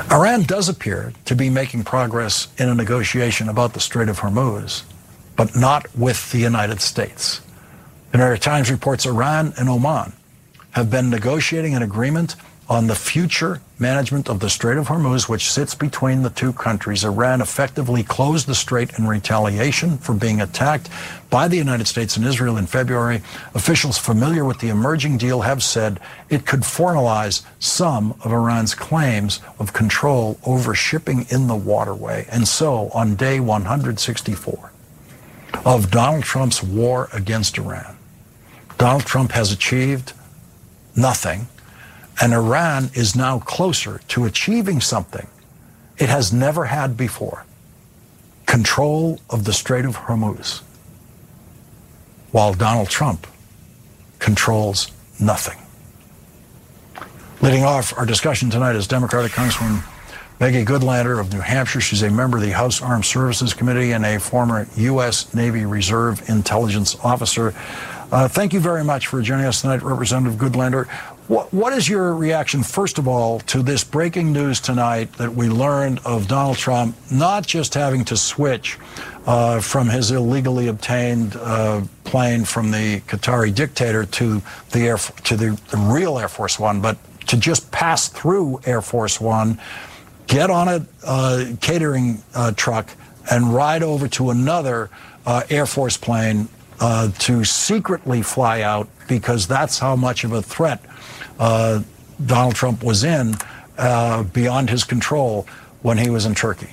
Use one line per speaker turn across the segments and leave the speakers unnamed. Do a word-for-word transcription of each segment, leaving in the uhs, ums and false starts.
Iran does appear to be making progress in a negotiation about the Strait of Hormuz, but not with the United States. The New York Times reports Iran and Oman have been negotiating an agreement on the future management of the Strait of Hormuz, which sits between the two countries. Iran effectively closed the strait in retaliation for being attacked by the United States and Israel in February. Officials familiar with the emerging deal have said it could formalize some of Iran's claims of control over shipping in the waterway. And so, on day one hundred sixty-four of Donald Trump's war against Iran, Donald Trump has achieved nothing. And Iran is now closer to achieving something it has never had before: control of the Strait of Hormuz, while Donald Trump controls nothing. Leading off our discussion tonight is Democratic Congresswoman Peggy Goodlander of New Hampshire. She's a member of the House Armed Services Committee and a former U S Navy Reserve intelligence officer. Uh, thank you very much for joining us tonight, Representative Goodlander. What, what is your reaction, first of all, to this breaking news tonight that we learned of Donald Trump not just having to switch uh, from his illegally obtained uh, plane from the Qatari dictator to the air to the, the real Air Force One, but to just pass through Air Force One, get on a uh, catering uh, truck, and ride over to another uh, Air Force plane uh, to secretly fly out, because that's how much of a threat Uh, Donald Trump was in, uh, beyond his control, when he was in Turkey.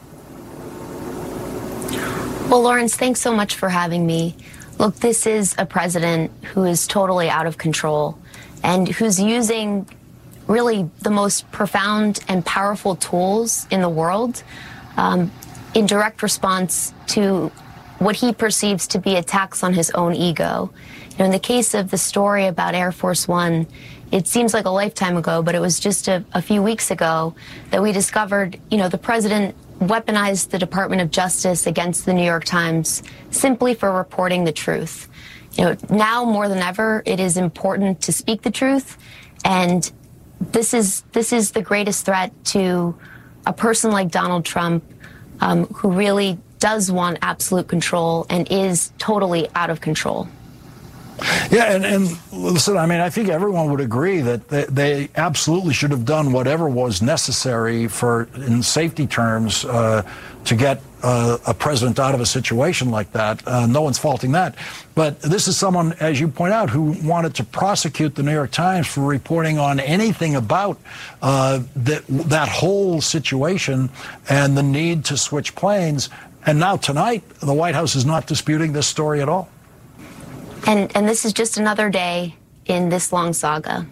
Well, Lawrence, thanks so much for having me. Look, this is a president who is totally out of control and who's using really the most profound and powerful tools in the world um, in direct response to what he perceives to be attacks on his own ego. You know, in the case of the story about Air Force One, it seems like a lifetime ago, but it was just a, a few weeks ago that we discovered, you know, the president weaponized the Department of Justice against the New York Times simply for reporting the truth. You know, now more than ever, it is important to speak the truth, and this is this is the greatest threat to a person like Donald Trump, um, who really does want absolute control and is totally out of control.
Yeah, and, and listen, I mean, I think everyone would agree that they, they absolutely should have done whatever was necessary for, in safety terms, uh, to get uh, a president out of a situation like that. Uh, no one's faulting that. But this is someone, as you point out, who wanted to prosecute the New York Times for reporting on anything about uh, that, that whole situation and the need to switch planes. And now tonight, the White House is not disputing this story at all.
And, and this is just another day in this long saga.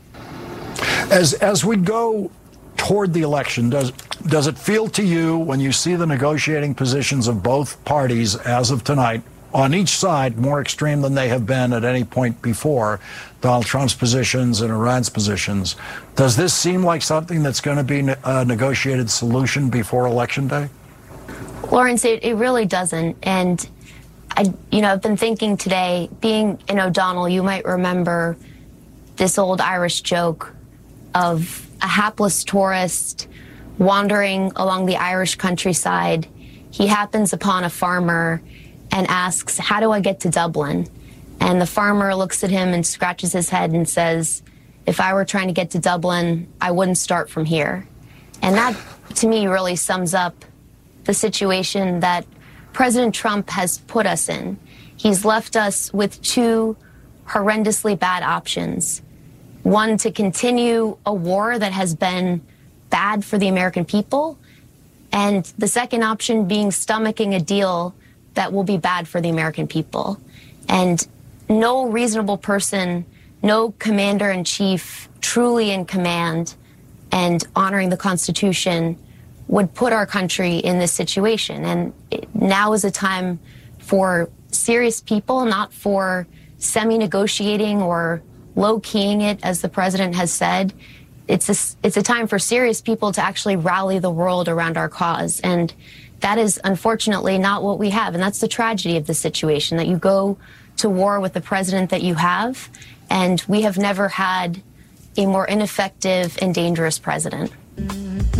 As as we go toward the election, does does it feel to you, when you see the negotiating positions of both parties as of tonight, on each side more extreme than they have been at any point before, Donald Trump's positions and Iran's positions, does this seem like something that's going to be a negotiated solution before Election Day?
Lawrence, it, it really doesn't. And I, you know, I've been thinking today, being in O'Donnell, you might remember this old Irish joke of a hapless tourist wandering along the Irish countryside. He happens upon a farmer and asks, "How do I get to Dublin?" And the farmer looks at him and scratches his head and says, "If I were trying to get to Dublin, I wouldn't start from here." And that, to me, really sums up the situation that President Trump has put us in. He's left us with two horrendously bad options. One, to continue a war that has been bad for the American people, and the second option being stomaching a deal that will be bad for the American people. And no reasonable person, no commander-in-chief truly in command and honoring the Constitution would put our country in this situation. And it, now is a time for serious people, not for semi-negotiating or low-keying it, as the president has said. It's a, it's a time for serious people to actually rally the world around our cause. And that is unfortunately not what we have. And that's the tragedy of the situation, that you go to war with the president that you have, and we have never had a more ineffective and dangerous president.